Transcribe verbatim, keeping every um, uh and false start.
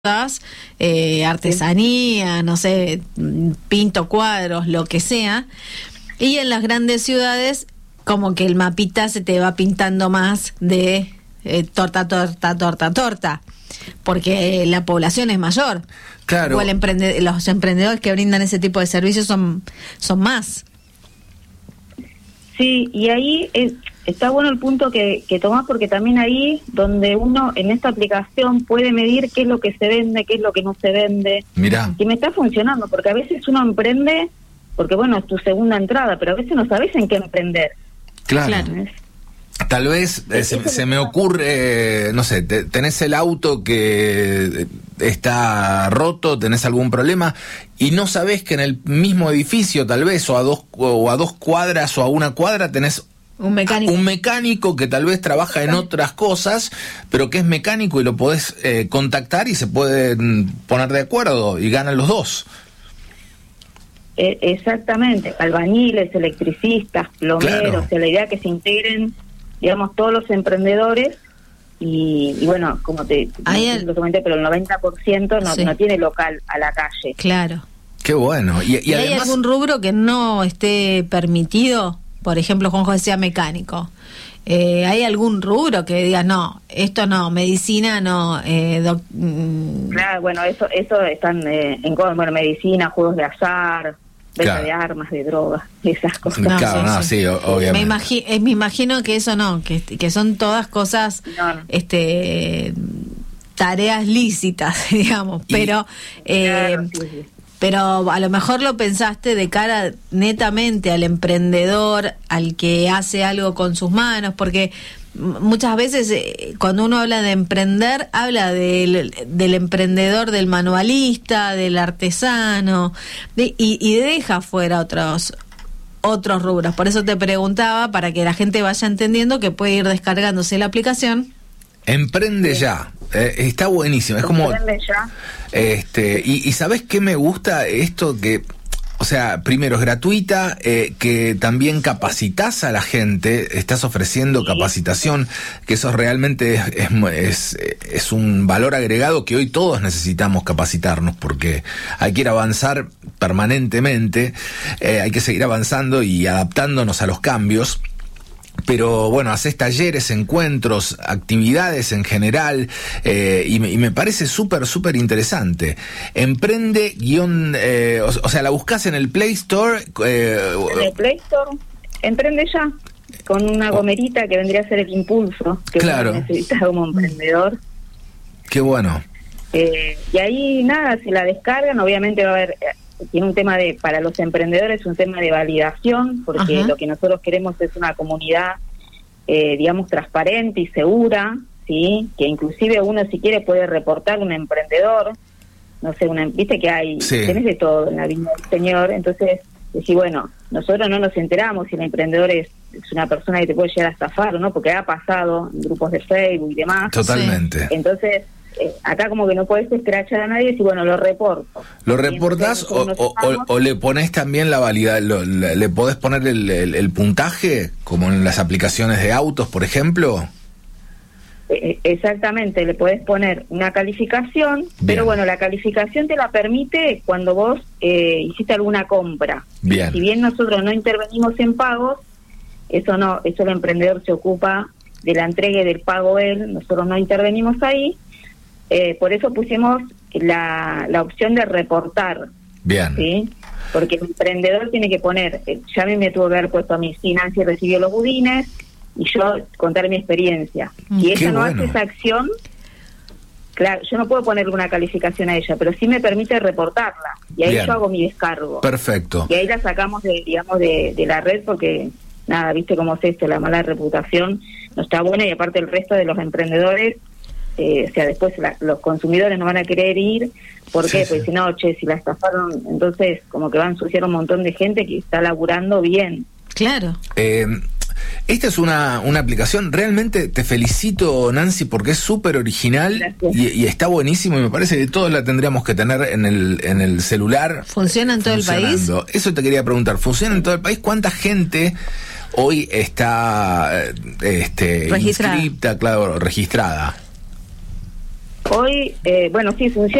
Eh, artesanía, sí. no sé, pinto cuadros, lo que sea, y en las grandes ciudades como que el mapita se te va pintando más de eh, torta, torta, torta, torta, porque la población es mayor. Claro. O el emprende- los emprendedores que brindan ese tipo de servicios son, son más. Sí, y ahí es, está bueno el punto que, que tomás, porque también ahí donde uno en esta aplicación puede medir qué es lo que se vende, qué es lo que no se vende. Mirá. Y me está funcionando, porque a veces uno emprende, porque bueno, es tu segunda entrada, pero a veces no sabes en qué emprender. Claro. Claro. Tal vez eh, se, se me ocurre, eh, no sé, te, tenés el auto que está roto, tenés algún problema y no sabés que en el mismo edificio tal vez o a dos o a dos cuadras o a una cuadra tenés Un mecánico. un mecánico que tal vez trabaja en otras cosas, pero que es mecánico y lo podés eh, contactar y se pueden poner de acuerdo y ganan los dos. Eh, exactamente, albañiles, electricistas, plomeros, Claro. o sea, la idea es que se integren, digamos, todos los emprendedores. Y, y bueno, como te, Ahí no sé el- si lo comenté, pero el noventa por ciento no, Sí. no tiene local a la calle. Claro. Qué bueno. Y, y ¿Y hay además, algún rubro que no esté permitido? Por ejemplo, Juanjo decía mecánico. Eh, ¿Hay algún rubro que diga, no, esto no, medicina no? Eh, doc- mm, Claro, bueno, eso eso están eh, en co- bueno, medicina, juegos de azar, venta Claro. de armas, de drogas, esas cosas. No, claro, sí, no, sí. sí, o- obviamente. Me, imagi- eh, me imagino que eso no, que, que son todas cosas, No, no. este, tareas lícitas, digamos, Y- pero, eh, Claro, sí, sí. pero a lo mejor lo pensaste de cara netamente al emprendedor, al que hace algo con sus manos, porque m- muchas veces eh, cuando uno habla de emprender, habla del, del emprendedor, del manualista, del artesano, de- y, y deja fuera otros otros rubros. Por eso te preguntaba, para que la gente vaya entendiendo que puede ir descargándose la aplicación. Emprende ya. Eh, está buenísimo. Es como... Comprende ya. Este, y, y ¿sabés qué me gusta? Esto que, o sea, primero es gratuita, eh, que también capacitas a la gente, estás ofreciendo Sí. capacitación, que eso realmente es, es, es, es un valor agregado que hoy todos necesitamos capacitarnos, porque hay que ir a avanzar permanentemente, eh, hay que seguir avanzando y adaptándonos a los cambios. Pero bueno, haces talleres, encuentros, actividades en general, eh, y, me, y me parece súper, súper interesante. Emprende guión, eh, o, o sea, la buscas en el Play Store. Eh, En el Play Store, emprende ya, con una gomerita que vendría a ser el impulso que Claro. uno necesita como emprendedor. Qué bueno. Eh, y ahí nada, si la descargan, obviamente va a haber, eh, tiene un tema de, para los emprendedores, un tema de validación, porque Ajá. lo que nosotros queremos es una comunidad, eh, digamos, transparente y segura, ¿sí? Que inclusive uno, si quiere, puede reportar un emprendedor, no sé, una, viste que hay, Sí. tenés de todo en la vida del señor, entonces, decir, bueno, nosotros no nos enteramos si el emprendedor es, es una persona que te puede llegar a estafar o no, porque ha pasado en grupos de Facebook y demás. Totalmente. Entonces, eh, acá como que no podés escrachar a nadie y decir, bueno, lo reporto. ¿Lo Y reportás entonces o, nosotros o, nos o, o le pones también la validad, lo, le, le podés poner el, el, el puntaje, como en las aplicaciones de autos, por ejemplo? Eh, exactamente, le podés poner una calificación, Bien. pero bueno, la calificación te la permite cuando vos eh, hiciste alguna compra. Bien. Si bien nosotros no intervenimos en pagos, eso no, eso el emprendedor se ocupa de la entrega y del pago él, nosotros no intervenimos ahí, eh, por eso pusimos la, la opción de reportar, Bien. ¿sí? Porque el emprendedor tiene que poner, eh, ya a mí me tuvo que haber puesto a mi si Nancy recibió los budines, y yo contar mi experiencia. Si Qué ella no bueno. hace esa acción, claro, yo no puedo ponerle una calificación a ella, pero sí me permite reportarla, y ahí Bien. yo hago mi descargo. Perfecto. Y ahí la sacamos, de digamos, de, de la red, porque, nada, viste cómo es esto, la mala reputación no está buena, y aparte el resto de los emprendedores, eh, o sea, después la, los consumidores no van a querer ir, ¿por qué? Sí, Pues sí. si no, che, si la estafaron, entonces como que va a ensuciar un montón de gente que está laburando bien. Claro. Eh, esta es una, una aplicación, realmente te felicito, Nancy, porque es súper original y, y está buenísimo, y me parece que todos la tendríamos que tener en el, en el celular. ¿Funciona en todo el país? funcionando. Eso te quería preguntar, ¿funciona en todo el país? ¿Cuánta gente hoy está eh, este, Registrada. inscripta, claro, registrada? Hoy, eh, bueno, sí, funciona.